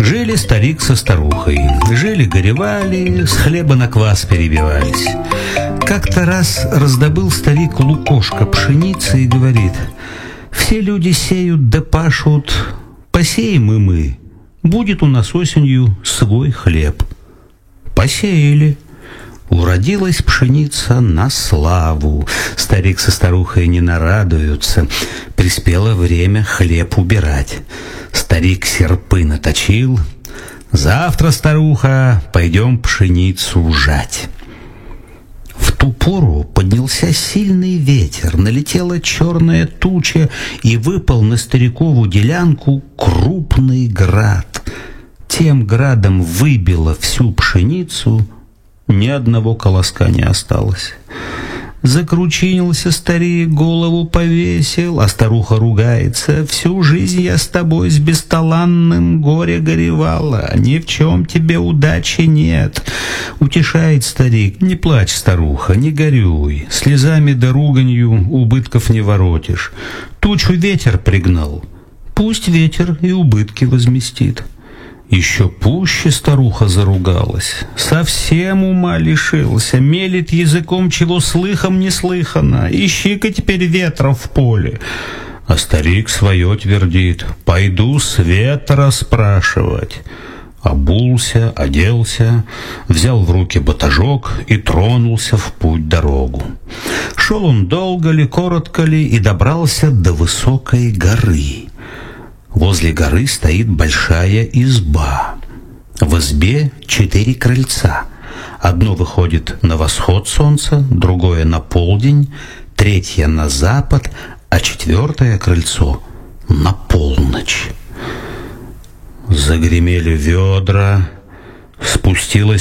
Жили старик со старухой, жили-горевали, с хлеба на квас перебивались. Как-то раз раздобыл старик лукошко пшеницы и говорит: все люди сеют да пашут, посеем и мы, будет у нас осенью свой хлеб. Посеяли. Уродилась пшеница на славу. Старик со старухой не нарадуются. Приспело время хлеб убирать. Старик серпы наточил. Завтра, старуха, пойдем пшеницу жать. В ту пору поднялся сильный ветер, налетела черная туча, и выпал на старикову делянку крупный град. Тем градом выбило всю пшеницу, ни одного колоска не осталось. Закручинился старик, голову повесил, а старуха ругается: всю жизнь я с тобой с бесталанным горе горевала, ни в чем тебе удачи нет. Утешает старик: не плачь, старуха, не горюй, слезами да руганью убытков не воротишь. Тучу ветер пригнал, пусть ветер и убытки возместит. Еще пуще старуха заругалась, совсем ума лишился, мелет языком, чего слыхом не слыхано, ищи-ка теперь ветра в поле. А старик свое твердит: пойду с ветра спрашивать. Обулся, оделся, взял в руки батажок и тронулся в путь-дорогу. Шел он долго ли, коротко ли, и добрался до высокой горы. Возле горы стоит большая изба. В избе 4 крыльца. Одно выходит на восход солнца, другое на полдень, третье на запад, а 4-е крыльцо на полночь. Загремели ведра, спустилась